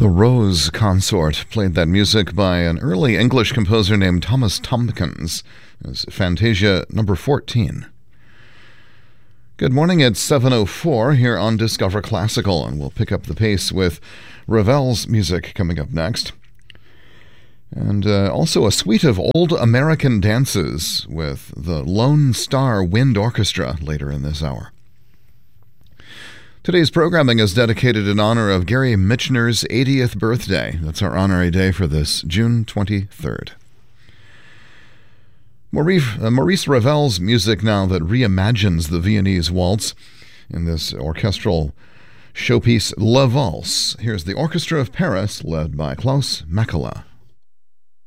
The Rose Consort played that music by an early English composer named Thomas Tomkins. It's Fantasia number 14. Good morning, it's 7:04 here on Discover Classical, and we'll pick up the pace with Ravel's music coming up next. And also a suite of old American dances with the Lone Star Wind Orchestra later in this hour. Today's programming is dedicated in honor of Gary Michener's 80th birthday. That's our honorary day for this June 23rd. Maurice Ravel's music now that reimagines the Viennese waltz in this orchestral showpiece La Valse. Here's the Orchestra of Paris led by Klaus Mackela.